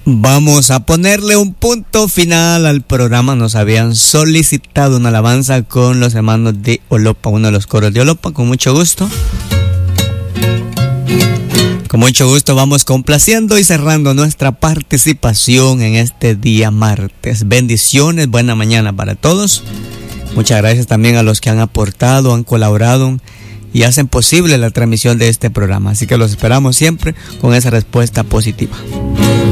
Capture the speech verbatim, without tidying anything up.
Vamos a ponerle un punto final al programa. Nos habían solicitado una alabanza con los hermanos de Olopa, uno de los coros de Olopa. Con mucho gusto. Con mucho gusto vamos complaciendo y cerrando nuestra participación en este día martes. Bendiciones, buena mañana para todos. Muchas gracias también a los que han aportado, han colaborado y hacen posible la transmisión de este programa. Así que los esperamos siempre con esa respuesta positiva.